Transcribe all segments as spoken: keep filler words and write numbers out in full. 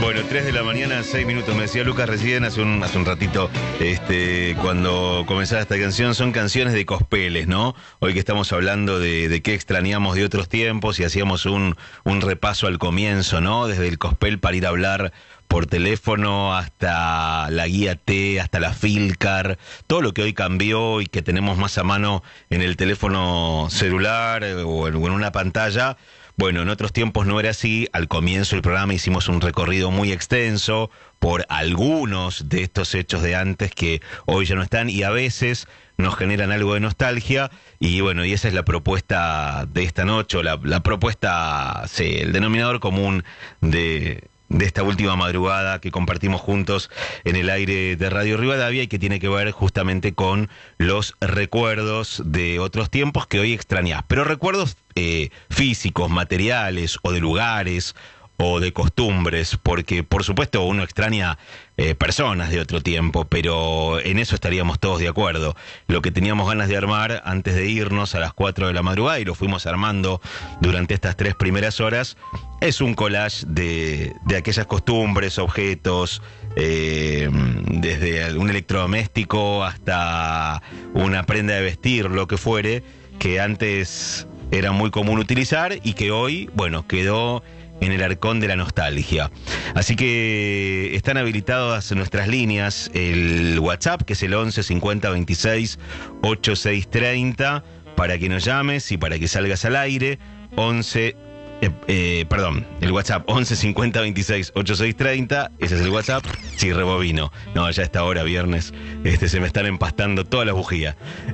Bueno, tres de la mañana, seis minutos. Me decía Lucas recién hace un, hace un ratito, este, cuando comenzaba esta canción, son canciones de cospeles, ¿no? Hoy que estamos hablando de, de qué extrañamos de otros tiempos y hacíamos un, un repaso al comienzo, ¿no? Desde el cospel para ir a hablar por teléfono hasta la guía T, hasta la Filcar, todo lo que hoy cambió y que tenemos más a mano en el teléfono celular o en, o en una pantalla. Bueno, en otros tiempos no era así. Al comienzo del programa hicimos un recorrido muy extenso por algunos de estos hechos de antes que hoy ya no están y a veces nos generan algo de nostalgia. Y bueno, y esa es la propuesta de esta noche, o la, la propuesta, sí, el denominador común de... de esta última madrugada que compartimos juntos en el aire de Radio Rivadavia y que tiene que ver justamente con los recuerdos de otros tiempos que hoy extrañás. Pero recuerdos eh, físicos, materiales o de lugares o de costumbres, porque por supuesto uno extraña eh, personas de otro tiempo, pero en eso estaríamos todos de acuerdo. Lo que teníamos ganas de armar antes de irnos a las cuatro de la madrugada, y lo fuimos armando durante estas tres primeras horas, es un collage de, de aquellas costumbres, objetos, eh, desde un electrodoméstico hasta una prenda de vestir, lo que fuere, que antes era muy común utilizar y que hoy, bueno, quedó en el arcón de la nostalgia. Así que están habilitadas nuestras líneas, el WhatsApp, que es el once cincuenta veintiséis ochenta y seis treinta, para que nos llames y para que salgas al aire. once Eh, eh, perdón, el WhatsApp once cincuenta veintiséis ochenta y seis treinta, ese es el WhatsApp. Sí, rebobino. No, ya a esta hora, viernes, este, se me están empastando todas las bujías.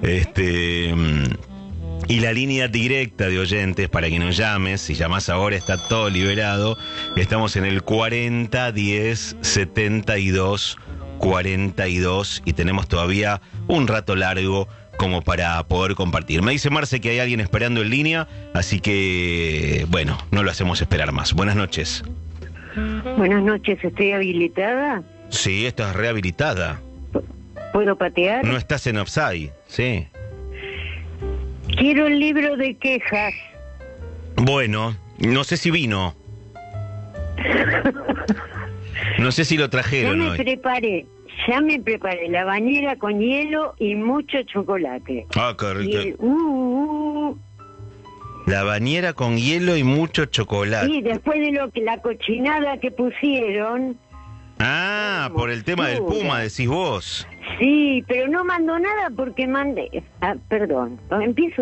Este, y la línea directa de oyentes para que nos llames, si llamás ahora está todo liberado. Estamos en el cuarenta diez setenta y dos cuarenta y dos y tenemos todavía un rato largo como para poder compartir. Me dice Marce que hay alguien esperando en línea, así que, bueno, no lo hacemos esperar más. Buenas noches. Buenas noches, ¿estoy habilitada? Sí, estás rehabilitada. ¿Puedo patear? No estás en offside, sí. Quiero el libro de quejas. Bueno, no sé si vino. No sé si lo trajeron Ya me hoy. preparé. Ya me preparé la bañera con hielo y mucho chocolate. Ah, qué rico. Y el, uh, uh, uh. La bañera con hielo y mucho chocolate. Y después de lo que la cochinada que pusieron. Ah, por el tema del Puma, decís vos. Sí, pero no mandó nada porque mandé. Ah, perdón, empiezo